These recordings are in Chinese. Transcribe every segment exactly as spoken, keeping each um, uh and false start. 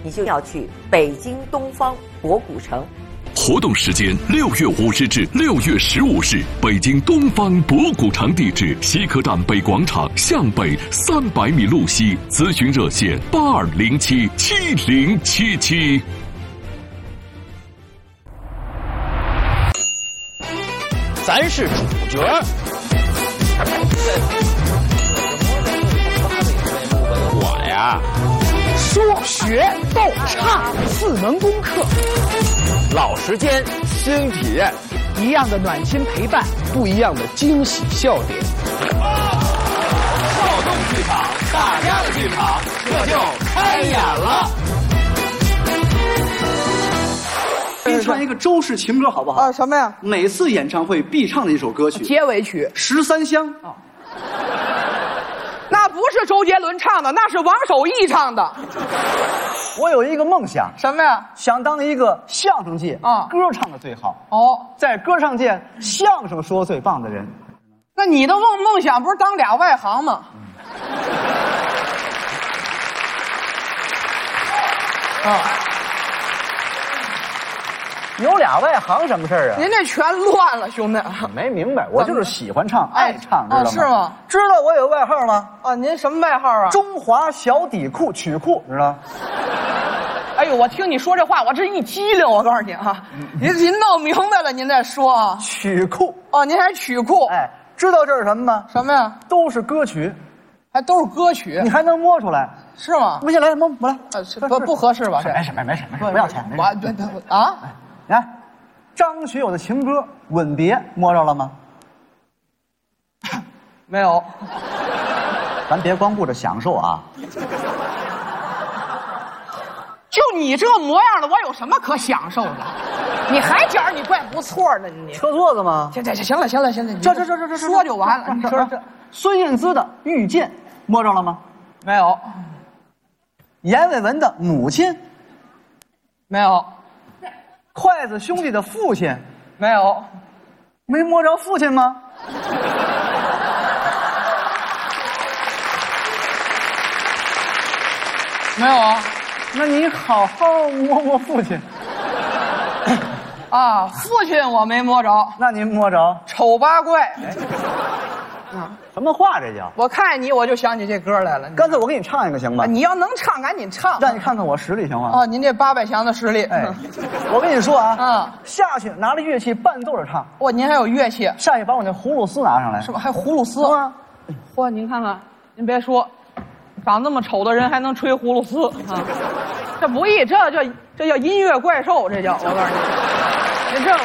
你就要去北京东方博古城。 活动时间六月五日至六月十五日，北京东方博古城，地址西客站北广场向北三百米路西，咨询热线八二零七七零七七。 咱是主角。我呀， 说学逗唱四门功课， 老时间新体验， 一样的暖心陪伴， 不一样的惊喜笑点。 少动剧场，大家的剧场，这就开演了。 给你唱一个周氏情歌好不好？ 啊，什么呀？ 每次演唱会必唱的一首歌曲， 结尾曲 《十三香》。 哦，那不是周杰伦唱的，那是王守义唱的。 我有一个梦想， 什么呀？ 想当一个相声界啊歌唱的最好， 哦， 在歌唱界相声说最棒的人。 那你的梦梦想不是当俩外行吗？嗯、啊。 有俩外行什么事儿啊？ 您这全乱了，兄弟。 没明白，我就是喜欢唱，爱唱，知道吗？ 是吗？ 知道我有外号吗？ 啊，您什么外号啊？ 中华小底裤曲库，知道？ 哎呦，我听你说这话，我这一激灵，我告诉你啊，您您弄明白了，您再说啊。 曲库哦，您还曲库？ 哎，知道这是什么吗？ 什么呀？ 都是歌曲， 还都是歌曲， 你还能摸出来？ 是吗？ 不信来摸摸来， 啊，不不合适吧？ 没事没事没事没事，不要钱。 我别别啊！ 来，张学友的情歌《吻别》摸着了吗？ 没有。 咱别光顾着享受啊！ 就你这模样的，我有什么可享受的？你还觉得你怪不错的你？ 车座子吗？ 行行行了行了行了， 这这这这这说就完了。你说这孙燕姿的《遇见》摸着了吗？ 没有。 阎维文的母亲？ 没有。 筷子兄弟的父亲？ 没有。 没摸着父亲吗？ 没有啊。 那你好好摸摸父亲。 啊，父亲我没摸着。 那您摸着？ 丑八怪。 嗯，什么话这叫？ 我看你我就想起这歌来了。 干脆我给你唱一个行吗？ 啊、你要能唱，赶紧唱， 让你看看我实力行吗？ 哦，您这八百强的实力。 哎，我跟你说啊， 嗯， 下去拿着乐器伴奏着唱。 哇，您还有乐器？ 下去把我那葫芦丝拿上来。 是吧？还葫芦丝吗？ 嚯，您看看，您别说，长那么丑的人还能吹葫芦丝啊，这不易，这叫这叫音乐怪兽，这叫我告诉你，您这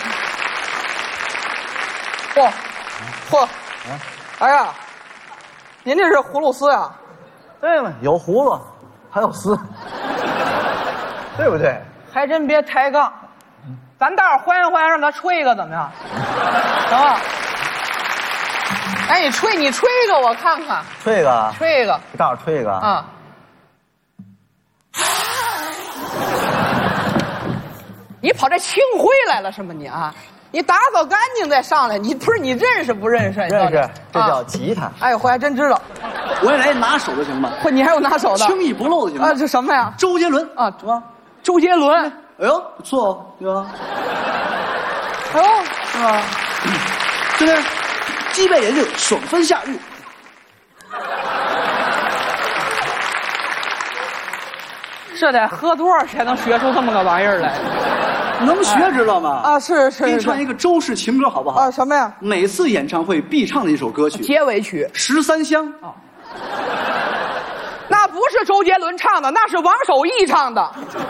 个，嚯，嚯。哎呀，您这是葫芦丝呀？ 对嘛，有葫芦，还有丝，对不对？ 还真别抬杠，咱待会儿欢迎欢迎，让他吹一个怎么样？行吧？哎，你吹，你吹一个我看看。 吹一个， 吹一个， 给大伙吹一个啊！你跑这清辉来了是吗？你啊？你打扫干净再上来，你不是你认识不认识？ 认识，这叫吉他。 哎，我还真知道。 我也来拿手的行吗？ 不，你还有拿手的， 轻易不漏的行吗？ 啊，这什么呀？ 周杰伦啊，什么？周杰伦。 哎呦，不错哦，对吧？ 哎呦，是吧？ 这个鸡背眼镜，爽风夏日。 这得喝多少才能学出这么个玩意儿来？ 能学知道吗？ 啊，是是。 给你唱一个周氏情歌好不好？ 啊，什么呀？ 每次演唱会必唱的一首歌曲， 结尾曲《 十三香》。 哦，那不是周杰伦唱的，那是王守义唱的。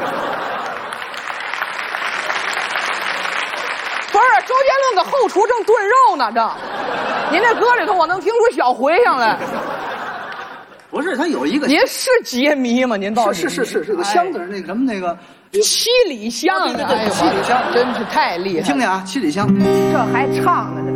不是，周杰伦搁后厨正炖肉呢，正。您这歌里头我能听出小茴香来。 不是，他有一个。 您是杰迷吗？您到底是是是是是个香字，那个什么那个。 七里香， 对对对，七里香真是太厉害！ 听听啊，七里香， 这还唱呢，